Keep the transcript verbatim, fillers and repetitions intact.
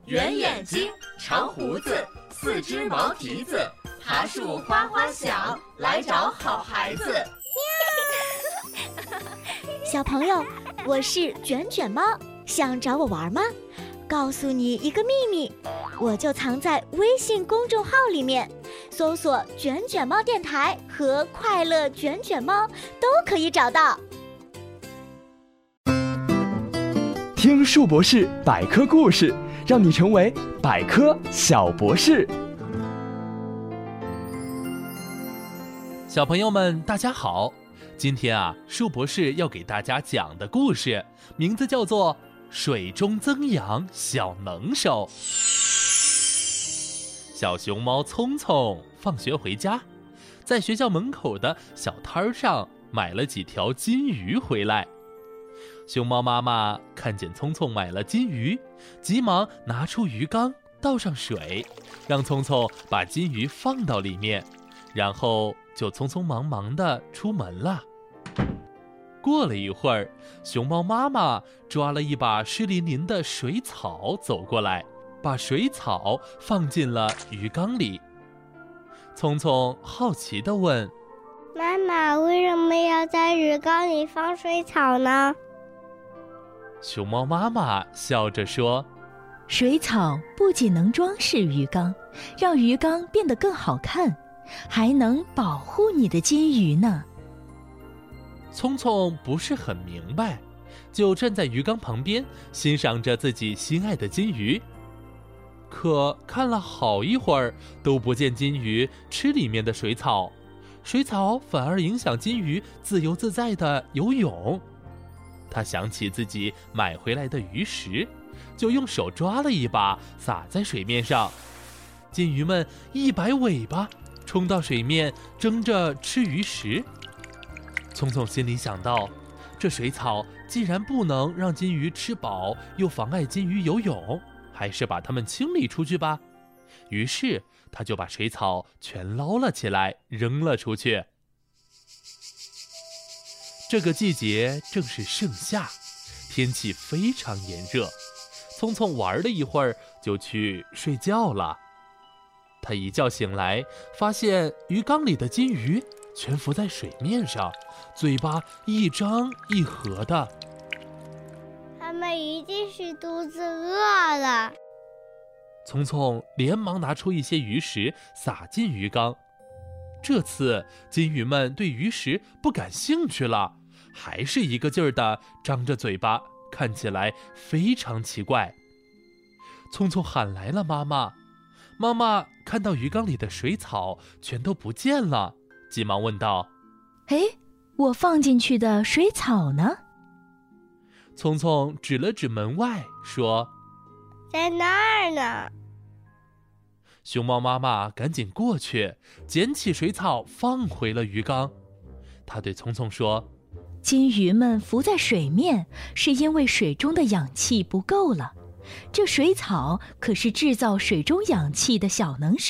圆眼睛，长胡子，四只毛蹄子，爬树花花小，来找好孩子。 小朋友，我是卷卷猫，想找我玩吗？告诉你一个秘密，我就藏在微信公众号里面，搜索卷卷猫电台和快乐卷卷猫都可以找到。 听树博士百科故事，让你成为百科小博士。 小朋友们大家好，今天啊，树博士要给大家讲的故事名字叫做水中增氧小能手。小熊猫聪聪放学回家，在学校门口的小摊上买了几条金鱼回来。熊猫妈妈看见聪聪买了金鱼，急忙拿出鱼缸，倒上水，让聪聪把金鱼放到里面，然后就匆匆忙忙地出门了。过了一会儿，熊猫妈妈抓了一把湿淋淋的水草走过来，把水草放进了鱼缸里。聪聪好奇地问： 妈妈，为什么要在鱼缸里放水草呢？ 熊猫妈妈笑着说： 水草不仅能装饰鱼缸，让鱼缸变得更好看，还能保护你的金鱼呢。 聪聪不是很明白，就站在鱼缸旁边欣赏着自己心爱的金鱼。可看了好一会儿都不见金鱼吃里面的水草，水草反而影响金鱼自由自在地游泳。他想起自己买回来的鱼食，就用手抓了一把撒在水面上，金鱼们一摆尾巴冲到水面争着吃鱼食。聪聪心里想到，这水草既然不能让金鱼吃饱，又妨碍金鱼游泳，还是把它们清理出去吧。于是他就把水草全捞了起来，扔了出去。这个季节正是盛夏，天气非常炎热，聪聪玩了一会儿就去睡觉了。他一觉醒来，发现鱼缸里的金鱼全浮在水面上，嘴巴一张一合的。 它们一定是肚子饿了。 聪聪连忙拿出一些鱼食撒进鱼缸。这次金鱼们对鱼食不感兴趣了，还是一个劲儿地张着嘴巴，看起来非常奇怪。聪聪喊来了妈妈，妈妈看到鱼缸里的水草全都不见了，急忙问道： 哎，我放进去的水草呢？ 聪聪指了指门外说： 在那儿呢。 熊猫妈妈赶紧过去，捡起水草放回了鱼缸。她对聪聪说： 金鱼们浮在水面，是因为水中的氧气不够了。这水草可是制造水中氧气的小能手。